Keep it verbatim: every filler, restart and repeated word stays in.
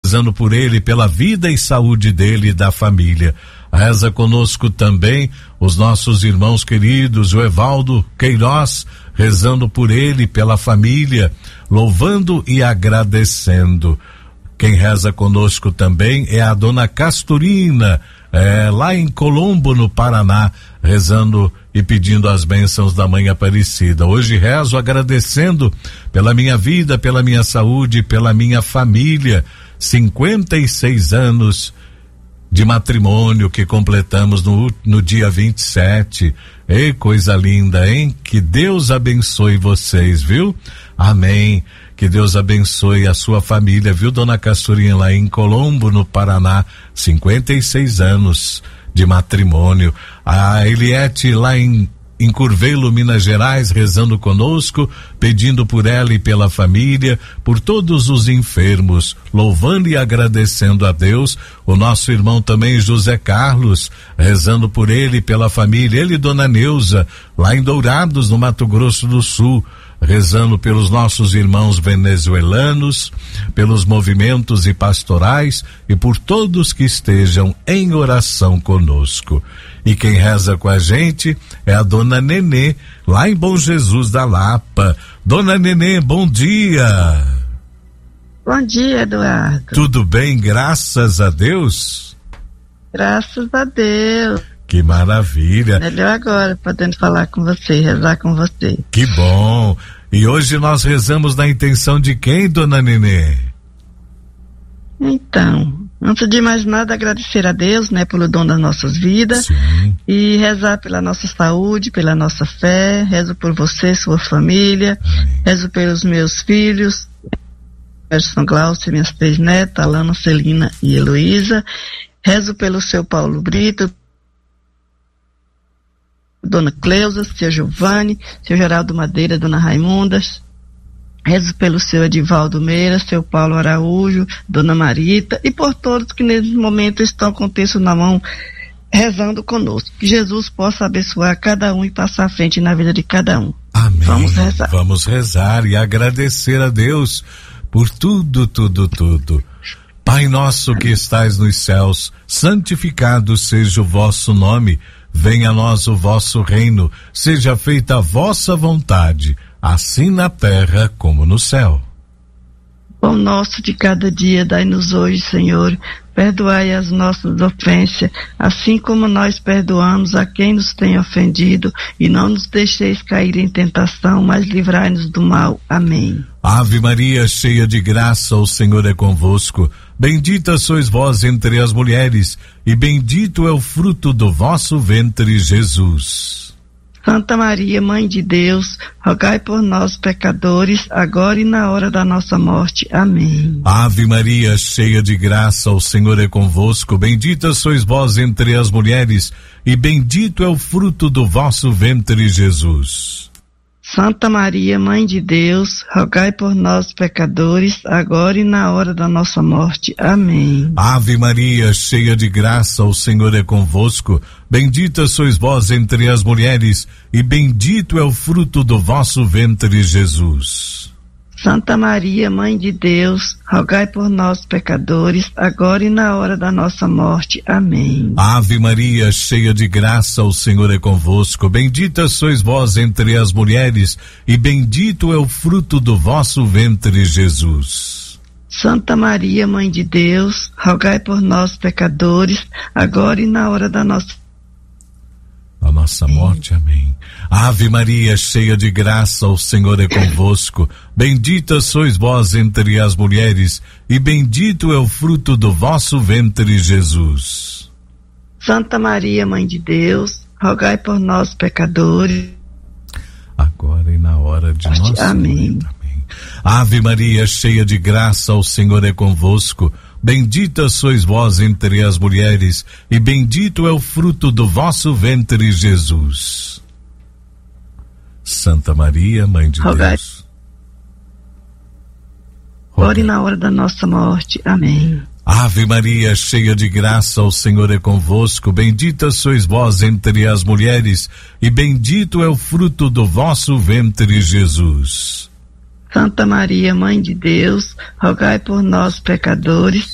rezando por ele, pela vida e saúde dele e da família. Reza conosco também os nossos irmãos queridos, o Evaldo Queiroz, rezando por ele, pela família, louvando e agradecendo. Quem reza conosco também é a dona Casturina, é, lá em Colombo, no Paraná, rezando e pedindo as bênçãos da Mãe Aparecida. Hoje rezo agradecendo pela minha vida, pela minha saúde, pela minha família. cinquenta e seis anos de matrimônio que completamos no, no dia vinte e sete. Ei, coisa linda, hein? Que Deus abençoe vocês, viu? Amém. Que Deus abençoe a sua família, viu, dona Casturinha, lá em Colombo, no Paraná, cinquenta e seis anos de matrimônio. A Eliette lá em em Curvelo, Minas Gerais, rezando conosco, pedindo por ela e pela família, por todos os enfermos, louvando e agradecendo a Deus. O nosso irmão também José Carlos, rezando por ele e pela família, ele e dona Neuza, lá em Dourados, no Mato Grosso do Sul, rezando pelos nossos irmãos venezuelanos, pelos movimentos e pastorais e por todos que estejam em oração conosco. E quem reza com a gente é a dona Nenê, lá em Bom Jesus da Lapa. Dona Nenê, bom dia. Bom dia, Eduardo. Tudo bem, graças a Deus? Graças a Deus. Que maravilha. Melhor agora, podendo falar com você, rezar com você. Que bom. E hoje nós rezamos na intenção de quem, dona Nenê? Então, antes de mais nada, agradecer a Deus, né, pelo dom das nossas vidas. Sim. E rezar pela nossa saúde, pela nossa fé. Rezo por você, sua família. Amém. Rezo pelos meus filhos, São Glaucio, minhas três netas, Alana, Celina e Heloísa. Rezo pelo seu Paulo Brito, dona Cleusa, seu Giovanni, seu Geraldo Madeira, dona Raimunda. Rezo pelo seu Edivaldo Meira, seu Paulo Araújo, dona Marita e por todos que nesse momento estão com o texto na mão, rezando conosco. Que Jesus possa abençoar cada um e passar à frente na vida de cada um. Amém. Vamos rezar. Vamos rezar e agradecer a Deus por tudo, tudo, tudo. Pai nosso que estais nos céus, santificado seja o vosso nome. Venha a nós o vosso reino, seja feita a vossa vontade, assim na terra como no céu. Pão nosso de cada dia, dai-nos hoje, Senhor. Perdoai as nossas ofensas, assim como nós perdoamos a quem nos tem ofendido, e não nos deixeis cair em tentação, mas livrai-nos do mal. Amém. Ave Maria, cheia de graça, o Senhor é convosco. Bendita sois vós entre as mulheres, e bendito é o fruto do vosso ventre, Jesus. Santa Maria, Mãe de Deus, rogai por nós, pecadores, agora e na hora da nossa morte. Amém. Ave Maria, cheia de graça, o Senhor é convosco. Bendita sois vós entre as mulheres, e bendito é o fruto do vosso ventre, Jesus. Santa Maria, Mãe de Deus, rogai por nós, pecadores, agora e na hora da nossa morte. Amém. Ave Maria, cheia de graça, o Senhor é convosco. Bendita sois vós entre as mulheres, e bendito é o fruto do vosso ventre, Jesus. Santa Maria, Mãe de Deus, rogai por nós, pecadores, agora e na hora da nossa morte. Amém. Ave Maria, cheia de graça, o Senhor é convosco. Bendita sois vós entre as mulheres, e bendito é o fruto do vosso ventre, Jesus. Santa Maria, Mãe de Deus, rogai por nós, pecadores, agora e na hora da nossa a nossa morte. Amém. Ave Maria, cheia de graça, o Senhor é convosco. Bendita sois vós entre as mulheres, e bendito é o fruto do vosso ventre, Jesus. Santa Maria, Mãe de Deus, rogai por nós, pecadores, agora e na hora de nossa morte. Amém. Amém. Ave Maria, cheia de graça, o Senhor é convosco. Bendita sois vós entre as mulheres, e bendito é o fruto do vosso ventre, Jesus. Santa Maria, Mãe de rogai. Deus, agora e na hora da nossa morte. Amém. Ave Maria, cheia de graça, o Senhor é convosco. Bendita sois vós entre as mulheres, e bendito é o fruto do vosso ventre, Jesus. Santa Maria, Mãe de Deus, rogai por nós, pecadores,